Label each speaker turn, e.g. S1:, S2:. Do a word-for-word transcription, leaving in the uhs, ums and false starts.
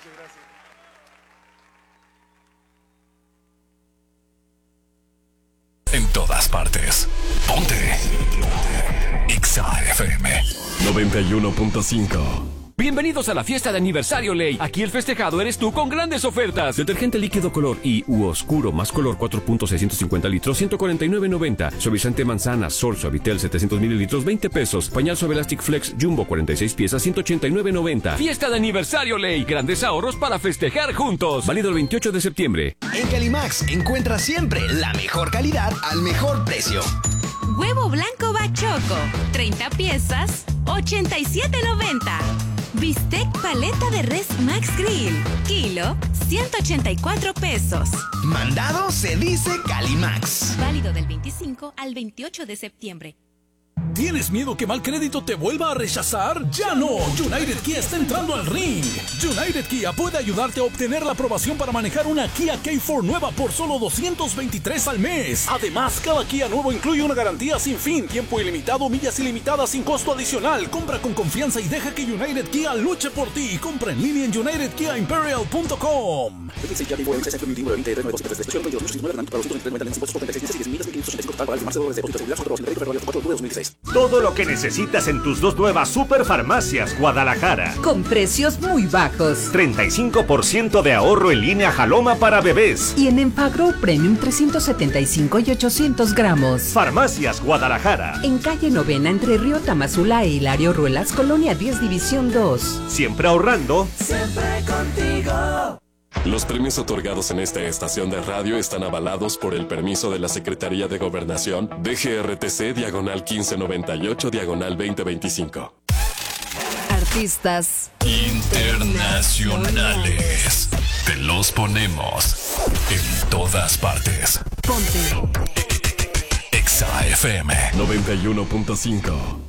S1: Muchas gracias.
S2: En todas partes. Ponte. Ponte. Exa F M noventa y uno punto cinco.
S3: Bienvenidos a la fiesta de aniversario Ley. Aquí el festejado eres tú con grandes ofertas. Detergente líquido color y u oscuro más color cuatro punto seiscientos cincuenta litros, ciento cuarenta y nueve noventa. Suavizante manzana, Sol Suavitel setecientos mililitros, veinte pesos. Pañal Suave Elastic Flex Jumbo cuarenta y seis piezas, ciento ochenta y nueve noventa. Fiesta de aniversario Ley. Grandes ahorros para festejar juntos. Válido el veintiocho de septiembre.
S4: En Calimax encuentras siempre la mejor calidad al mejor precio.
S5: Huevo blanco bachoco, treinta piezas, ochenta y siete noventa. Bistec paleta de res Max Grill, kilo, ciento ochenta y cuatro pesos.
S4: Mandado se dice Calimax.
S5: Válido del veinticinco al veintiocho de septiembre.
S6: ¿Tienes miedo que mal crédito te vuelva a rechazar? ¡Ya no! United Kia está entrando al ring. United Kia puede ayudarte a obtener la aprobación para manejar una Kia K cuatro nueva por solo doscientos veintitrés al mes. Además, cada Kia nuevo incluye una garantía sin fin, tiempo ilimitado, millas ilimitadas sin costo adicional. Compra con confianza y deja que United Kia luche por ti. Compra en línea en united kia imperial punto com.
S7: Todo lo que necesitas en tus dos nuevas Superfarmacias Guadalajara.
S8: Con precios muy bajos.
S7: treinta y cinco por ciento de ahorro en línea Jaloma para bebés.
S8: Y en Empagro Premium trescientos setenta y cinco y ochocientos gramos.
S7: Farmacias Guadalajara.
S8: En calle Novena entre Río Tamazula e Hilario Ruelas, Colonia diez, División dos.
S7: Siempre ahorrando.
S9: Siempre contigo.
S2: Los premios otorgados en esta estación de radio están avalados por el permiso de la Secretaría de Gobernación D G R T C diagonal quince noventa y ocho diagonal veinte veinticinco.
S8: Artistas
S2: internacionales. Te los ponemos en todas partes.
S8: Ponte
S2: Exa F M noventa y uno punto cinco.